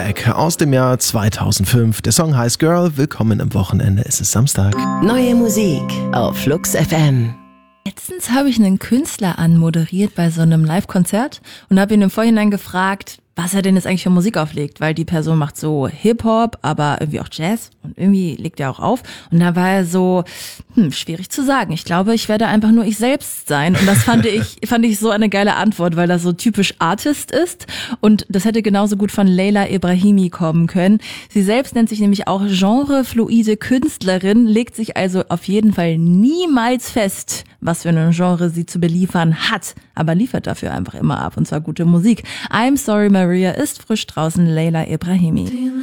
Back aus dem Jahr 2005. Der Song heißt Girl. Willkommen am Wochenende. Es ist Samstag. Neue Musik auf Flux FM. Letztens habe ich einen Künstler anmoderiert bei so einem Live-Konzert und habe ihn im Vorhinein gefragt, was er denn jetzt eigentlich für Musik auflegt, weil die Person macht so Hip-Hop, aber irgendwie auch Jazz und irgendwie legt er auch auf. Und da war er so, schwierig zu sagen. Ich glaube, ich werde einfach nur ich selbst sein. Und das fand ich so eine geile Antwort, weil das so typisch Artist ist. Und das hätte genauso gut von Leila Ebrahimi kommen können. Sie selbst nennt sich nämlich auch genrefluide Künstlerin, legt sich also auf jeden Fall niemals fest, was für ein Genre sie zu beliefern hat, aber liefert dafür einfach immer ab, und zwar gute Musik. I'm Sorry Maria ist frisch draußen, Leila Ebrahimi.